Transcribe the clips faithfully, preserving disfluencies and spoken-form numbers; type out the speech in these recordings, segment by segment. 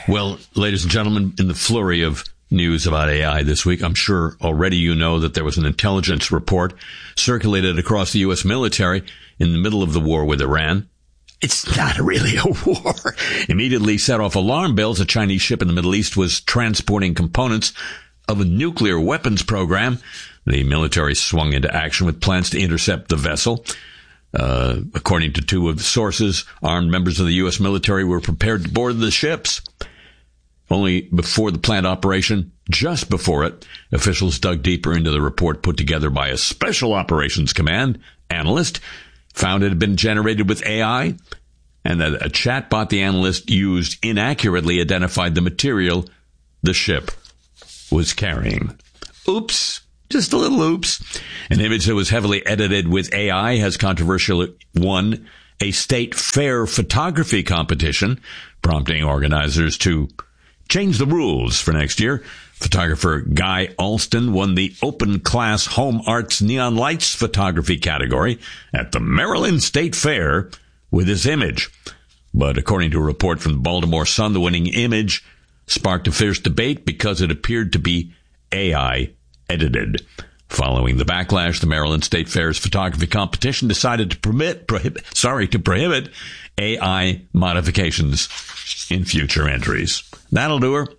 Well, ladies and gentlemen, in the flurry of news about A I this week, I'm sure already you know that there was an intelligence report circulated across the U S military in the middle of the war with Iran. It's not really a war. Immediately set off alarm bells. A Chinese ship in the Middle East was transporting components of a nuclear weapons program. The military swung into action with plans to intercept the vessel. Uh, according to two of the sources, armed members of the U S military were prepared to board the ships. Only before the planned operation, just before it, officials dug deeper into the report put together by a Special Operations Command analyst, found it had been generated with A I, and that a chatbot the analyst used inaccurately identified the material the ship was carrying. Oops. Just a little oops. An image that was heavily edited with A I has controversially won a state fair photography competition, prompting organizers to change the rules for next year. Photographer Guy Alston won the Open Class Home Arts Neon Lights photography category at the Maryland State Fair with his image. But according to a report from the Baltimore Sun, the winning image sparked a fierce debate because it appeared to be A I edited. Following the backlash, the Maryland State Fair's photography competition decided to permit, prohibit, sorry, to prohibit A I modifications in future entries. That'll do her.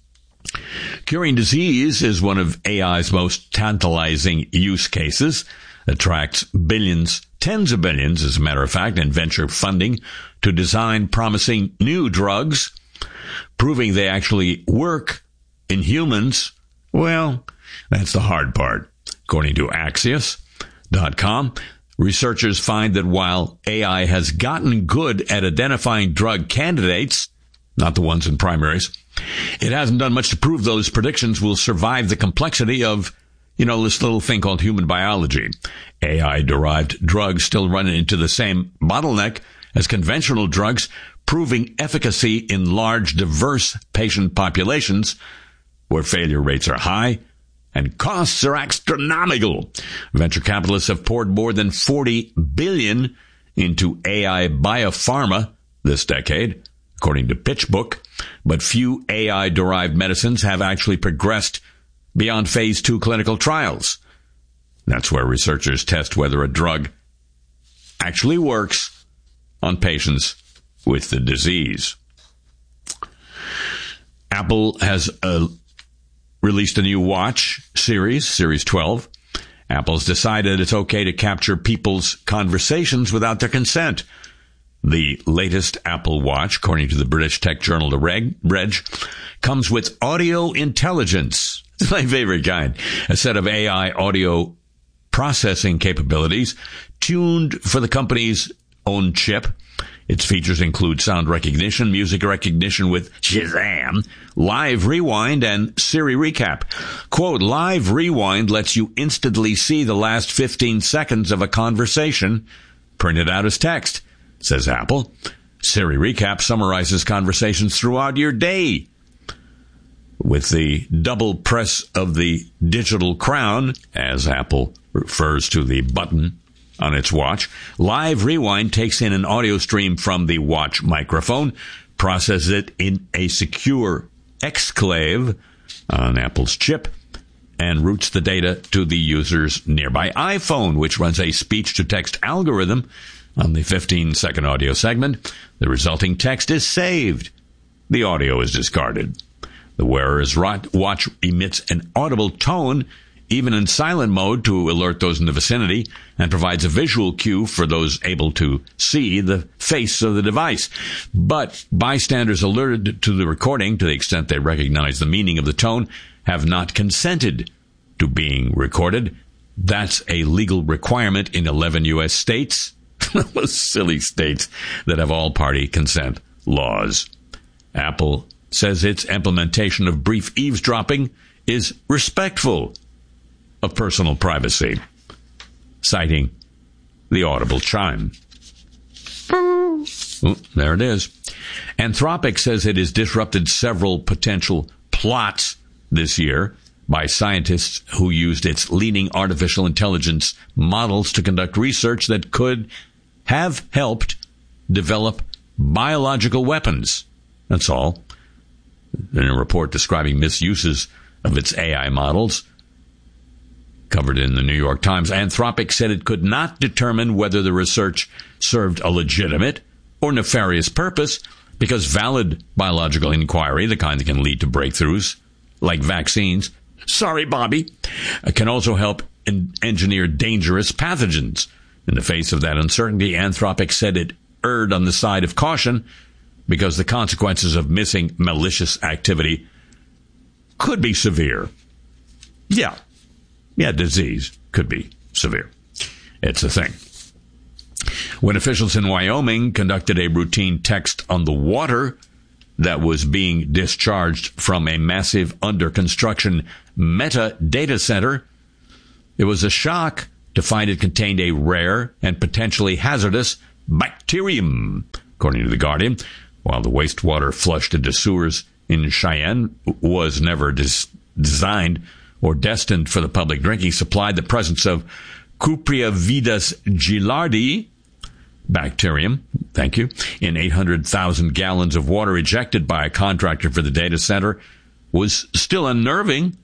Curing disease is one of A I's most tantalizing use cases. Attracts billions, tens of billions, as a matter of fact, in venture funding to design promising new drugs, proving they actually work in humans. Well, that's the hard part. According to Axios dot com, researchers find that while A I has gotten good at identifying drug candidates, not the ones in primaries, it hasn't done much to prove those predictions will survive the complexity of, you know, this little thing called human biology. A I-derived drugs still run into the same bottleneck as conventional drugs, proving efficacy in large, diverse patient populations where failure rates are high and costs are astronomical. Venture capitalists have poured more than forty billion dollars into A I biopharma this decade, according to PitchBook, but few A I-derived medicines have actually progressed beyond phase two clinical trials. That's where researchers test whether a drug actually works on patients with the disease. Apple has a released a new watch series, Series twelve. Apple's decided it's okay to capture people's conversations without their consent. The latest Apple Watch, according to the British tech journal The Reg, Reg, comes with audio intelligence. It's my favorite kind. A set of A I audio processing capabilities tuned for the company's own chip. Its features include sound recognition, music recognition with Shazam, Live Rewind, and Siri Recap. Quote, Live Rewind lets you instantly see the last fifteen seconds of a conversation printed out as text, says Apple. Siri Recap summarizes conversations throughout your day. With the double press of the digital crown, as Apple refers to the button on its watch, Live Rewind takes in an audio stream from the watch microphone, processes it in a secure exclave on Apple's chip, and routes the data to the user's nearby iPhone, which runs a speech-to-text algorithm on the fifteen-second audio segment. The resulting text is saved. The audio is discarded. The wearer's watch emits an audible tone even in silent mode to alert those in the vicinity, and provides a visual cue for those able to see the face of the device. But bystanders alerted to the recording, to the extent they recognize the meaning of the tone, have not consented to being recorded. That's a legal requirement in eleven U S states, those silly states that have all-party consent laws. Apple says its implementation of brief eavesdropping is respectful of personal privacy, citing the audible chime. Oh, there it is. Anthropic says it has disrupted several potential plots this year by scientists who used its leading artificial intelligence models to conduct research that could have helped develop biological weapons. That's all. in a report describing misuses of its A I models, covered in the New York Times. Anthropic said it could not determine whether the research served a legitimate or nefarious purpose because valid biological inquiry, the kind that can lead to breakthroughs like vaccines, sorry, Bobby, can also help en- engineer dangerous pathogens. In the face of that uncertainty, Anthropic said it erred on the side of caution because the consequences of missing malicious activity could be severe. Yeah. Yeah, disease could be severe. It's a thing. When officials in Wyoming conducted a routine test on the water that was being discharged from a massive under-construction Meta data center, it was a shock to find it contained a rare and potentially hazardous bacterium, according to The Guardian. While the wastewater flushed into sewers in Cheyenne was never des- designed or destined for the public drinking supply, the presence of Cupriavidas gilardi bacterium, thank you, in eight hundred thousand gallons of water ejected by a contractor for the data center was still unnerving.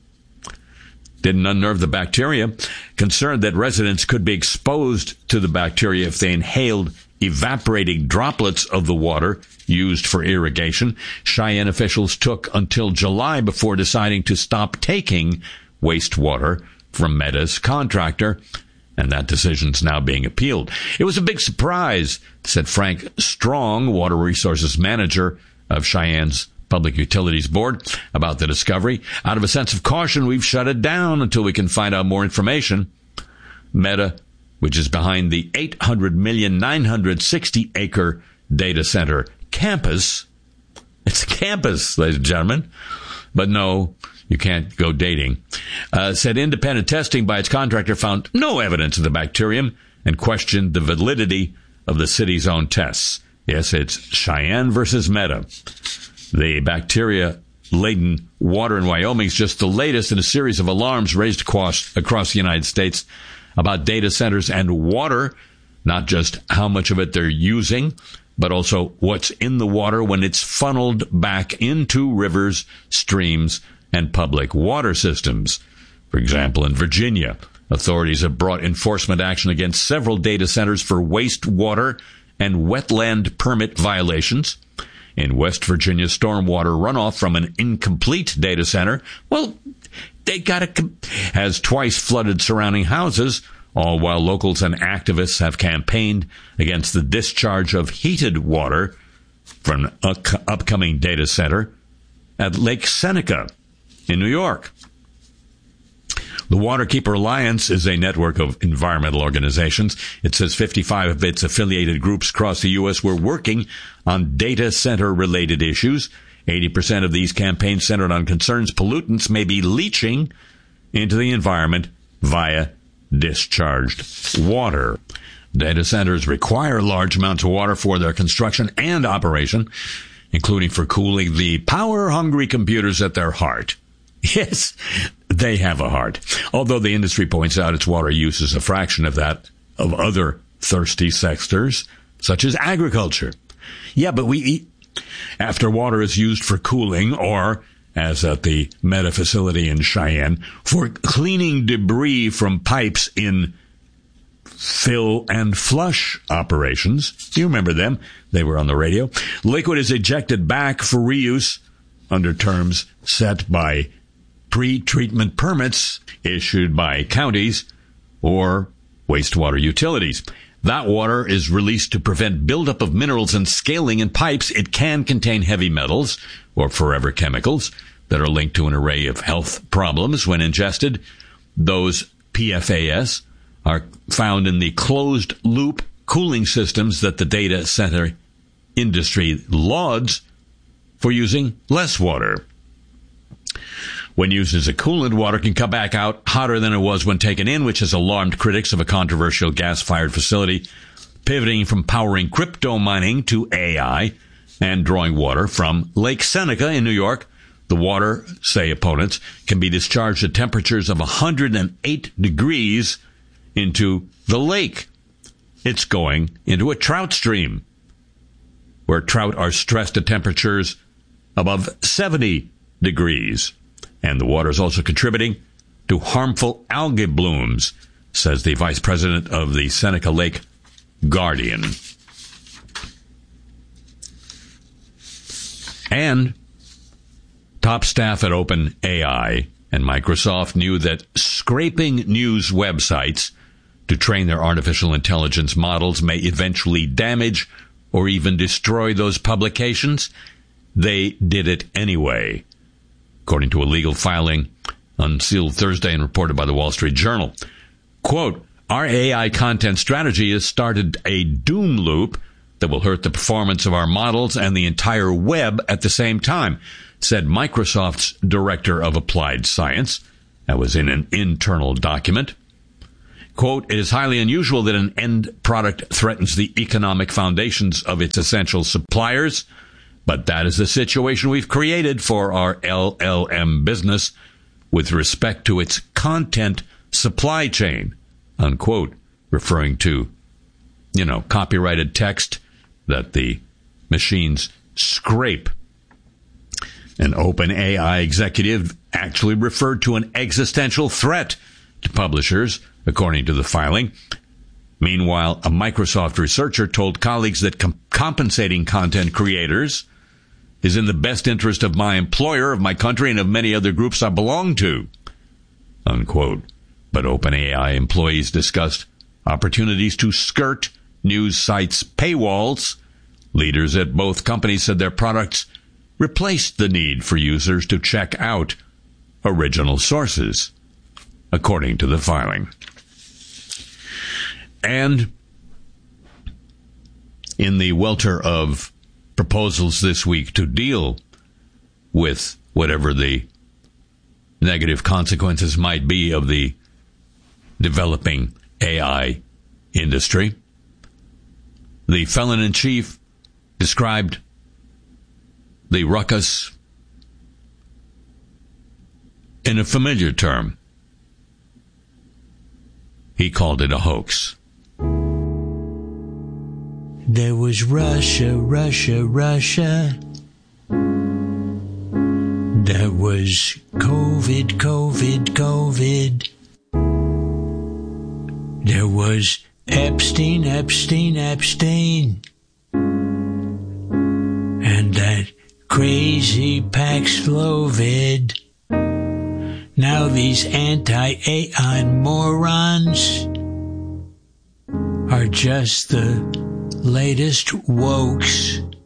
Didn't unnerve the bacteria. Concerned that residents could be exposed to the bacteria if they inhaled evaporating droplets of the water used for irrigation, Cheyenne officials took until July before deciding to stop taking wastewater from Meta's contractor, and that decision's now being appealed. It was a big surprise, said Frank Strong, Water Resources Manager of Cheyenne's Public Utilities Board, about the discovery. Out of a sense of caution, we've shut it down until we can find out more information. Meta, which is behind the eight hundred million, nine hundred sixty acre data center campus. It's a campus, ladies and gentlemen. But no, you can't go dating. Uh, said independent testing by its contractor found no evidence of the bacterium and questioned the validity of the city's own tests. Yes, it's Cheyenne versus Meta. The bacteria-laden water in Wyoming is just the latest in a series of alarms raised across, across the United States about data centers and water, not just how much of it they're using, but also what's in the water when it's funneled back into rivers, streams, and public water systems. For example, in Virginia, authorities have brought enforcement action against several data centers for wastewater and wetland permit violations. In West Virginia, stormwater runoff from an incomplete data center, well, they got a, has twice flooded surrounding houses, all while locals and activists have campaigned against the discharge of heated water from an up- upcoming data center at Lake Seneca in New York. The Waterkeeper Alliance is a network of environmental organizations. It says fifty-five of its affiliated groups across the U S were working on data center-related issues. eighty percent of these campaigns centered on concerns pollutants may be leaching into the environment via discharged water. Data centers require large amounts of water for their construction and operation, including for cooling the power-hungry computers at their heart. Yes, they have a heart. Although the industry points out its water use is a fraction of that of other thirsty sectors, such as agriculture. Yeah, but we eat after water is used for cooling or, as at the Meta facility in Cheyenne, for cleaning debris from pipes in fill and flush operations. You remember them. They were on the radio. Liquid is ejected back for reuse under terms set by pre-treatment permits issued by counties or wastewater utilities. That water is released to prevent buildup of minerals and scaling in pipes. It can contain heavy metals or forever chemicals that are linked to an array of health problems when ingested. Those P F A S are found in the closed-loop cooling systems that the data center industry lauds for using less water. When used as a coolant, water can come back out hotter than it was when taken in, which has alarmed critics of a controversial gas-fired facility pivoting from powering crypto mining to A I and drawing water from Lake Seneca in New York. The water, say opponents, can be discharged at temperatures of one hundred eight degrees into the lake. It's going into a trout stream, where trout are stressed at temperatures above seventy degrees. And the water is also contributing to harmful algae blooms, says the vice president of the Seneca Lake Guardian. And top staff at OpenAI and Microsoft knew that scraping news websites to train their artificial intelligence models may eventually damage or even destroy those publications. They did it anyway, according to a legal filing unsealed Thursday and reported by the Wall Street Journal. Quote, our A I content strategy has started a doom loop that will hurt the performance of our models and the entire web at the same time, said Microsoft's director of applied science. That was in an internal document. Quote, it is highly unusual that an end product threatens the economic foundations of its essential suppliers, but that is the situation we've created for our L L M business with respect to its content supply chain, unquote, referring to, you know, copyrighted text that the machines scrape. An OpenAI executive actually referred to an existential threat to publishers, according to the filing. Meanwhile, a Microsoft researcher told colleagues that com- compensating content creators is in the best interest of my employer, of my country, and of many other groups I belong to, unquote. But OpenAI employees discussed opportunities to skirt news sites' paywalls. Leaders at both companies said their products replaced the need for users to check out original sources, according to the filing. And in the welter of proposals this week to deal with whatever the negative consequences might be of the developing A I industry, the felon-in-chief described the ruckus in a familiar term. He called it a hoax. There was Russia, Russia, Russia. There was COVID, COVID, COVID. There was Epstein, Epstein, Epstein. And that crazy Paxlovid. Now these anti-A I morons are just the latest wokes.